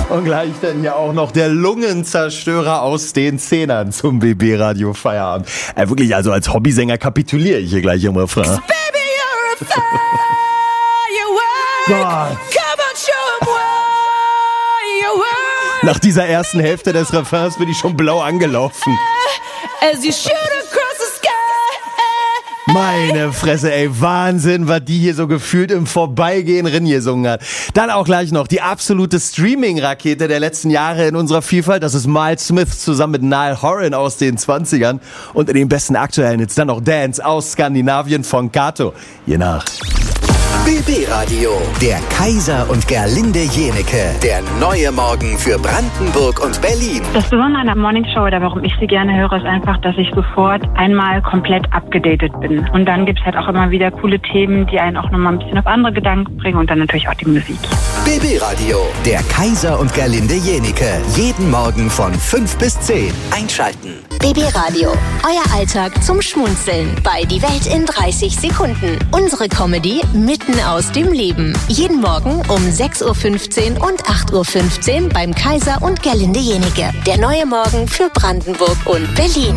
Und gleich dann hier auch noch der Lungenzerstörer aus den Zehnern zum BB-Radio Feierabend. Wirklich, also als Hobbysänger kapituliere ich hier gleich im Refrain. Baby, you're a firework. Gott. Come on, show 'em why you work. Nach dieser ersten Hälfte des Refrains bin ich schon blau angelaufen. As you shoot across the sky. Meine Fresse, ey, Wahnsinn, was die hier so gefühlt im Vorbeigehen gesungen hat. Dann auch gleich noch die absolute Streaming-Rakete der letzten Jahre in unserer Vielfalt. Das ist Miles Smith zusammen mit Niall Horan aus den 20ern. Und in den besten aktuellen jetzt dann noch Dance aus Skandinavien von Kato. Je nach. BB Radio, der Kaiser und Gerlinde Jenecke, der neue Morgen für Brandenburg und Berlin. Das Besondere an der Morningshow oder warum ich sie gerne höre, ist einfach, dass ich sofort einmal komplett abgedatet bin. Und dann gibt's halt auch immer wieder coole Themen, die einen auch nochmal ein bisschen auf andere Gedanken bringen und dann natürlich auch die Musik. BB Radio, der Kaiser und Gerlinde Jenecke, jeden Morgen von 5 bis 10. Einschalten. BB Radio, euer Alltag zum Schmunzeln bei Die Welt in 30 Sekunden. Unsere Comedy mitten aus dem Leben. Jeden Morgen um 6.15 Uhr und 8.15 Uhr beim Kaiser und Gerlinde Jenecke. Der neue Morgen für Brandenburg und Berlin.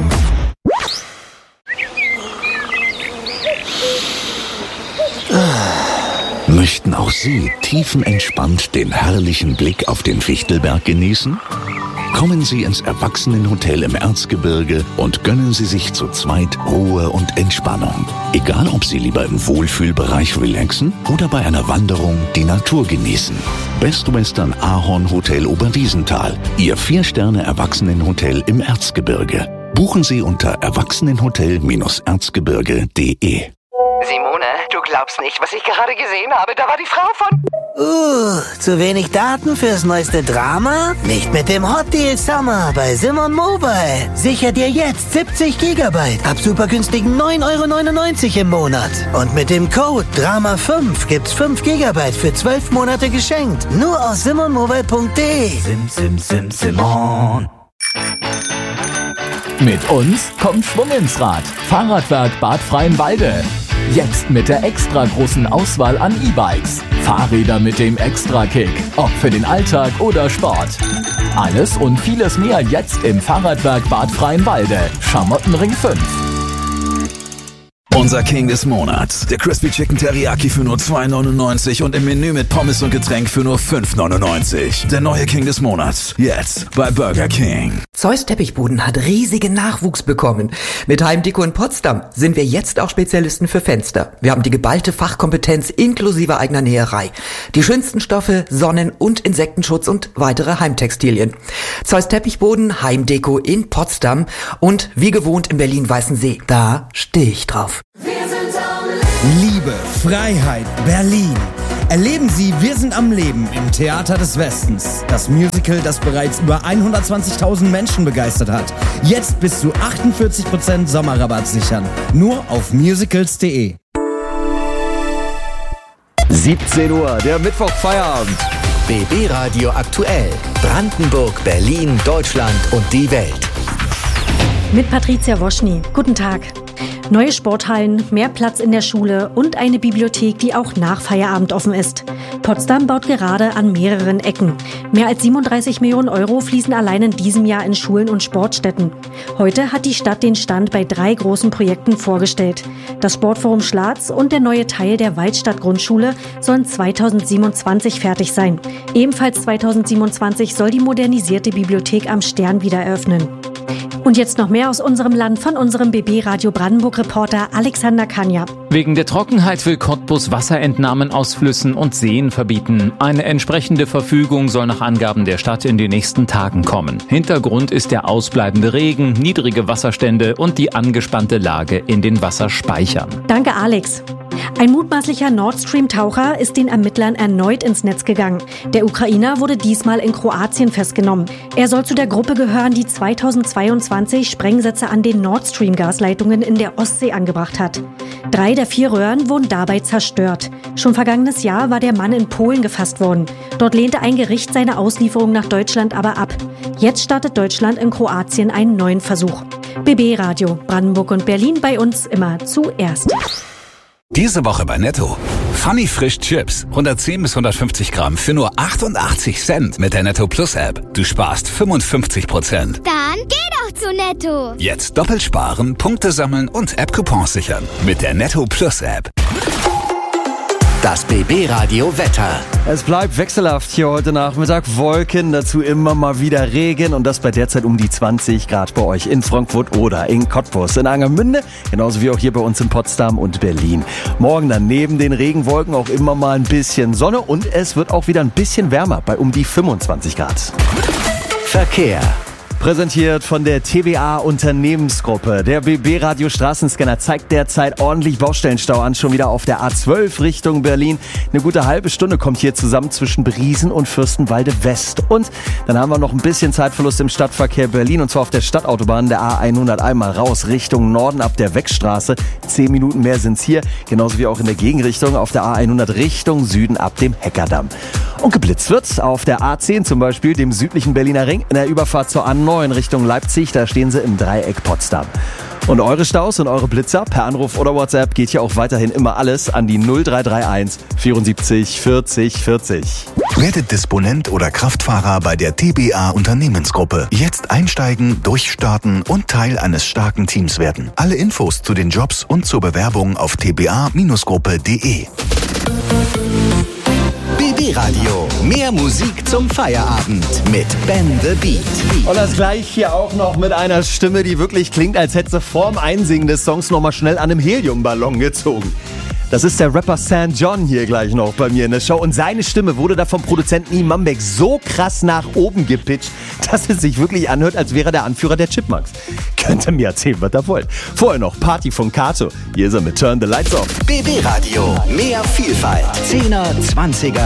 Möchten auch Sie tiefenentspannt den herrlichen Blick auf den Fichtelberg genießen? Kommen Sie ins Erwachsenenhotel im Erzgebirge und gönnen Sie sich zu zweit Ruhe und Entspannung. Egal, ob Sie lieber im Wohlfühlbereich relaxen oder bei einer Wanderung die Natur genießen. Best Western Ahorn Hotel Oberwiesenthal, Ihr 4-Sterne-Erwachsenenhotel im Erzgebirge. Buchen Sie unter erwachsenenhotel-erzgebirge.de. Simone, du glaubst nicht, was ich gerade gesehen habe. Da war die Frau von... Zu wenig Daten fürs neueste Drama? Nicht mit dem Hot Deal Summer bei Simon Mobile. Sicher dir jetzt 70 Gigabyte ab super günstigen 9,99 € im Monat. Und mit dem Code DRAMA5 gibt's 5 Gigabyte für 12 Monate geschenkt. Nur auf simonmobile.de. Simon. Mit uns kommt Schwung ins Rad. Fahrradwerk Bad Freienwalde. Jetzt mit der extra großen Auswahl an E-Bikes. Fahrräder mit dem Extra-Kick. Ob für den Alltag oder Sport. Alles und vieles mehr jetzt im Fahrradwerk Bad Freienwalde. Schamottenring 5. Unser King des Monats. Der Crispy Chicken Teriyaki für nur 2,99 und im Menü mit Pommes und Getränk für nur 5,99. Der neue King des Monats. Jetzt bei Burger King. Zeus Teppichboden hat riesigen Nachwuchs bekommen. Mit Heimdeko in Potsdam sind wir jetzt auch Spezialisten für Fenster. Wir haben die geballte Fachkompetenz inklusive eigener Näherei. Die schönsten Stoffe, Sonnen- und Insektenschutz und weitere Heimtextilien. Zeus Teppichboden, Heimdeko in Potsdam und wie gewohnt in Berlin-Weißensee. Da stehe ich drauf. Liebe, Freiheit, Berlin. Erleben Sie Wir sind am Leben im Theater des Westens. Das Musical, das bereits über 120.000 Menschen begeistert hat. Jetzt bis zu 48% Sommerrabatt sichern. Nur auf musicals.de. 17 Uhr, der Mittwoch-Feierabend. BB Radio aktuell. Brandenburg, Berlin, Deutschland und die Welt. Mit Patricia Woschny. Guten Tag. Neue Sporthallen, mehr Platz in der Schule und eine Bibliothek, die auch nach Feierabend offen ist. Potsdam baut gerade an mehreren Ecken. Mehr als 37 Millionen Euro fließen allein in diesem Jahr in Schulen und Sportstätten. Heute hat die Stadt den Stand bei 3 großen Projekten vorgestellt. Das Sportforum Schlatz und der neue Teil der Waldstadt-Grundschule sollen 2027 fertig sein. Ebenfalls 2027 soll die modernisierte Bibliothek am Stern wieder eröffnen. Und jetzt noch mehr aus unserem Land von unserem BB Radio Brandenburg-Reporter Alexander Kanja. Wegen der Trockenheit will Cottbus Wasserentnahmen aus Flüssen und Seen verbieten. Eine entsprechende Verfügung soll nach Angaben der Stadt in den nächsten Tagen kommen. Hintergrund ist der ausbleibende Regen, niedrige Wasserstände und die angespannte Lage in den Wasserspeichern. Danke, Alex. Ein mutmaßlicher Nord Stream-Taucher ist den Ermittlern erneut ins Netz gegangen. Der Ukrainer wurde diesmal in Kroatien festgenommen. Er soll zu der Gruppe gehören, die 2022 Sprengsätze an den Nord Stream-Gasleitungen in der Ostsee angebracht hat. 3 der 4 Röhren wurden dabei zerstört. Schon vergangenes Jahr war der Mann in Polen gefasst worden. Dort lehnte ein Gericht seine Auslieferung nach Deutschland aber ab. Jetzt startet Deutschland in Kroatien einen neuen Versuch. BB Radio, Brandenburg und Berlin, bei uns immer zuerst. Diese Woche bei Netto. Funny Frisch Chips. 110 bis 150 Gramm für nur 88 Cent mit der Netto Plus App. Du sparst 55%. Dann geh doch zu Netto. Jetzt doppelt sparen, Punkte sammeln und App-Coupons sichern. Mit der Netto Plus App. Das BB-Radio Wetter. Es bleibt wechselhaft hier heute Nachmittag. Wolken, dazu immer mal wieder Regen und das bei derzeit um die 20 Grad bei euch in Frankfurt oder in Cottbus. In Angermünde, genauso wie auch hier bei uns in Potsdam und Berlin. Morgen dann neben den Regenwolken auch immer mal ein bisschen Sonne und es wird auch wieder ein bisschen wärmer bei um die 25 Grad. Verkehr. Präsentiert von der TBA Unternehmensgruppe. Der BB Radio Straßenscanner zeigt derzeit ordentlich Baustellenstau an, schon wieder auf der A12 Richtung Berlin. Eine gute halbe Stunde kommt hier zusammen zwischen Briesen und Fürstenwalde West. Und dann haben wir noch ein bisschen Zeitverlust im Stadtverkehr Berlin, und zwar auf der Stadtautobahn der A100 einmal raus Richtung Norden ab der Weckstraße. 10 Minuten mehr sind's hier, genauso wie auch in der Gegenrichtung auf der A100 Richtung Süden ab dem Heckerdamm. Und geblitzt wird auf der A10 zum Beispiel, dem südlichen Berliner Ring, in der Überfahrt zur A9 in Richtung Leipzig, da stehen sie im Dreieck Potsdam. Und eure Staus und eure Blitzer per Anruf oder WhatsApp geht hier auch weiterhin immer alles an die 0331 74 40 40. Werdet Disponent oder Kraftfahrer bei der TBA Unternehmensgruppe. Jetzt einsteigen, durchstarten und Teil eines starken Teams werden. Alle Infos zu den Jobs und zur Bewerbung auf tba-gruppe.de. BB Radio. Mehr Musik zum Feierabend mit Ben the Beat. Und das gleich hier auch noch mit einer Stimme, die wirklich klingt, als hätte sie vorm Einsingen des Songs nochmal schnell an einem Heliumballon gezogen. Das ist der Rapper St. John hier gleich noch bei mir in der Show. Und seine Stimme wurde da vom Produzenten Iman Beck so krass nach oben gepitcht, dass es sich wirklich anhört, als wäre er der Anführer der Chipmunks. Könnt ihr mir erzählen, was ihr wollt. Vorher noch Party von Kato. Hier ist er mit Turn the Lights Off. BB Radio. Mehr Vielfalt. 10er, 20er.